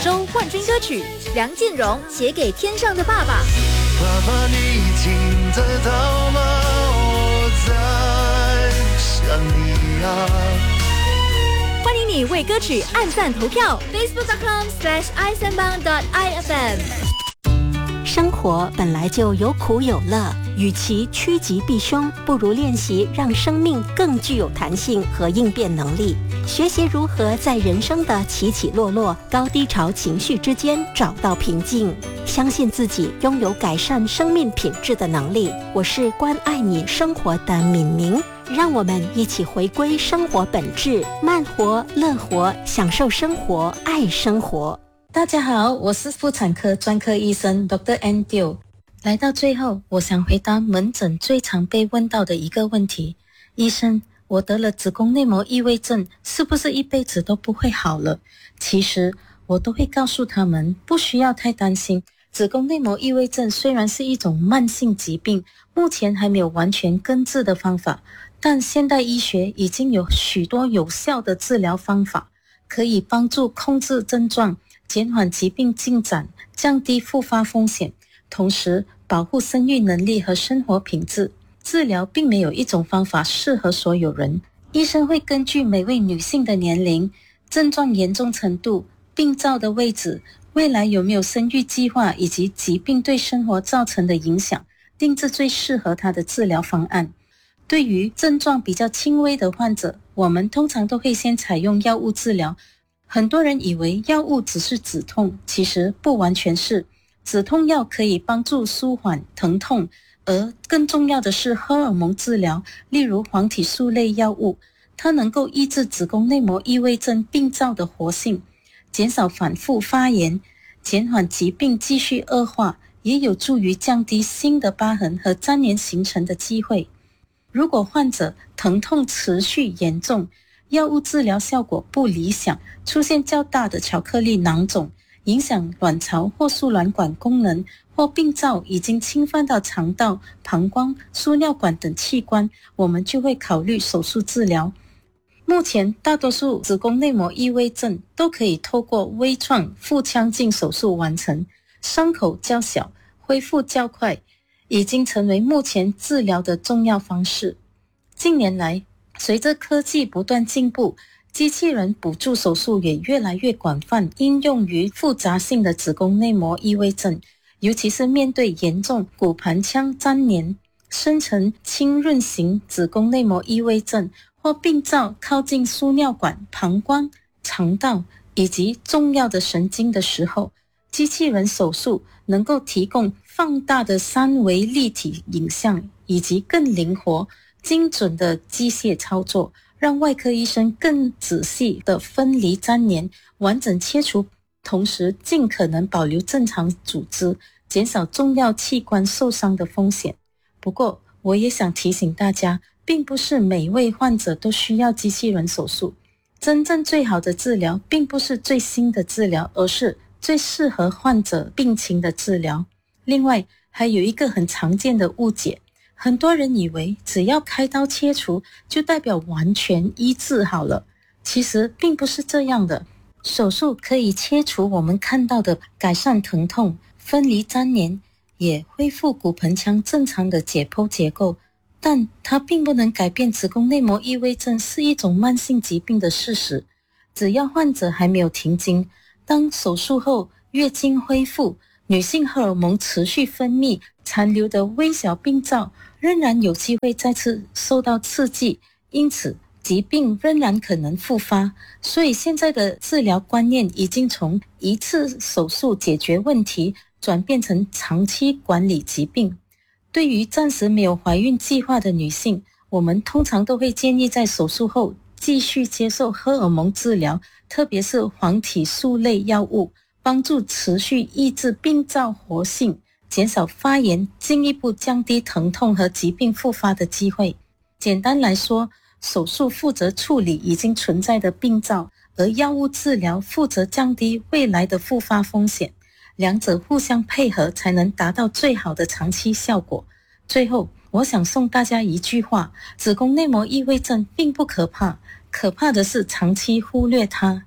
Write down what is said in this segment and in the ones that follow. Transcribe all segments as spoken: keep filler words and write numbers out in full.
周冠军歌曲，梁静茹写给天上的爸爸。 爸爸，你听得到吗？我在想你啊。 欢迎你为歌曲按赞投票 facebook dot com slash i sembang dot i f m。 生活本来就有苦有乐，与其趋吉避凶，不如练习让生命更具有弹性和应变能力，学习如何在人生的起起落落、高低潮情绪之间找到平静，相信自己拥有改善生命品质的能力。我是关爱你生活的敏明，让我们一起回归生活本质，慢活、乐活，享受生活，爱生活。 大家好，我是妇产科专科医生 Doctor Andrew。 来到最后，我想回答门诊最常被问到的一个问题：医生，我得了子宫内膜异位症，是不是一辈子都不会好了？其实我都会告诉他们，不需要太担心。子宫内膜异位症虽然是一种慢性疾病，目前还没有完全根治的方法，但现代医学已经有许多有效的治疗方法，可以帮助控制症状，减缓疾病进展，降低复发风险，同时保护生育能力和生活品质。治疗并没有一种方法适合所有人，医生会根据每位女性的年龄、症状严重程度、病灶的位置、未来有没有生育计划以及疾病对生活造成的影响，定制最适合她的治疗方案。对于症状比较轻微的患者，我们通常都会先采用药物治疗。很多人以为药物只是止痛，其实不完全是。止痛药可以帮助舒缓疼痛，而更重要的是荷尔蒙治疗，例如黄体素类药物，它能够抑制子宫内膜异位症病灶的活性，减少反复发炎，减缓疾病继续恶化，也有助于降低新的疤痕和粘连形成的机会。如果患者疼痛持续严重，药物治疗效果不理想，出现较大的巧克力囊肿，影响卵巢或输卵管功能，或病灶已经侵犯到肠道、膀胱、输尿管等器官，我们就会考虑手术治疗。目前大多数子宫内膜异位症都可以透过微创腹腔镜手术完成，伤口较小，恢复较快，已经成为目前治疗的重要方式。近年来，随着科技不断进步，机器人补助手术也越来越广泛应用于复杂性的子宫内膜异位症，尤其是面对严重骨盆腔粘连、深层浸润型子宫内膜异位症或病灶靠近输尿管、膀胱、肠道以及重要的神经的时候，机器人手术能够提供放大的三维立体影像以及更灵活精准的机械操作，让外科医生更仔细地分离粘连，完整切除，同时尽可能保留正常组织，减少重要器官受伤的风险。不过，我也想提醒大家，并不是每位患者都需要机器人手术。真正最好的治疗，并不是最新的治疗，而是最适合患者病情的治疗。另外，还有一个很常见的误解，很多人以为只要开刀切除就代表完全医治好了，其实并不是这样的。手术可以切除我们看到的改善疼痛、分离粘连，也恢复骨盆腔正常的解剖结构，但它并不能改变子宫内膜异位症是一种慢性疾病的事实。只要患者还没有停经，当手术后月经恢复，女性荷尔蒙持续分泌，残留的微小病灶仍然有机会再次受到刺激，因此疾病仍然可能复发。所以现在的治疗观念已经从一次手术解决问题转变成长期管理疾病。对于暂时没有怀孕计划的女性，我们通常都会建议在手术后继续接受荷尔蒙治疗，特别是黄体素类药物，帮助持续抑制病灶活性，减少发炎，进一步降低疼痛和疾病复发的机会。简单来说，手术负责处理已经存在的病灶，而药物治疗负责降低未来的复发风险，两者互相配合才能达到最好的长期效果。最后，我想送大家一句话，子宫内膜异位症并不可怕，可怕的是长期忽略它。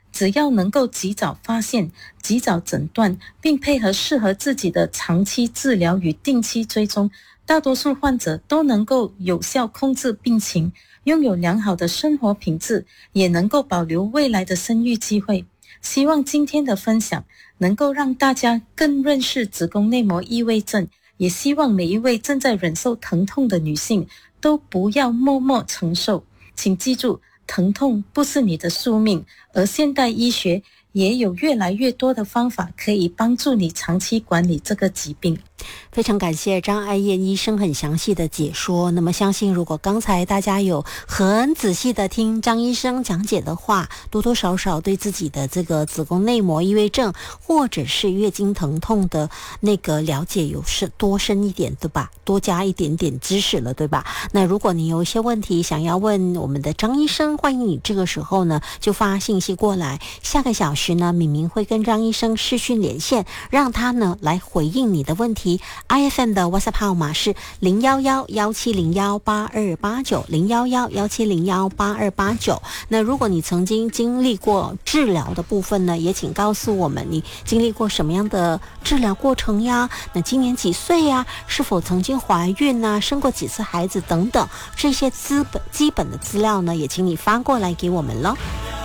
只要能够及早发现、及早诊断，并配合适合自己的长期治疗与定期追踪，大多数患者都能够有效控制病情，拥有良好的生活品质，也能够保留未来的生育机会。希望今天的分享能够让大家更认识子宫内膜异位症，也希望每一位正在忍受疼痛的女性都不要默默承受。请记住，疼痛不是你的宿命，而现代医学也有越来越多的方法可以帮助你长期管理这个疾病。 非常感谢张爱燕医生很详细的解说。那么相信如果刚才大家有很仔细的听张医生讲解的话，多多少少对自己的这个子宫内膜异位症或者是月经疼痛的那个了解有是多深一点，对吧？多加一点点知识了，对吧？那如果你有一些问题想要问我们的张医生，欢迎你这个时候呢就发信息过来。下个小时呢，敏敏会跟张医生视讯连线，让他呢来回应你的问题。I F M 的 WhatsApp 号码是零一一一七零一八二八九 零一一一七零一八二八九。那如果你曾经经历过治疗的部分呢，也请告诉我们你经历过什么样的治疗过程呀？那今年几岁呀？是否曾经怀孕啊？生过几次孩子等等，这些资本基本的资料呢，也请你发过来给我们咯。